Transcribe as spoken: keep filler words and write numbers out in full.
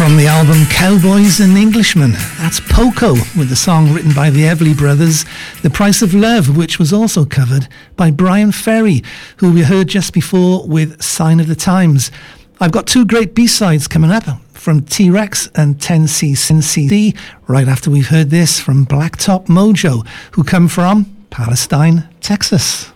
from the album Cowboys and Englishmen. That's Poco with the song written by the Everly Brothers, The Price of Love, which was also covered by Brian Ferry, who we heard just before with Sign of the Times. I've got two great B-sides coming up from T-Rex and ten C C C right after we've heard this from Blacktop Mojo, who come from Palestine, Texas.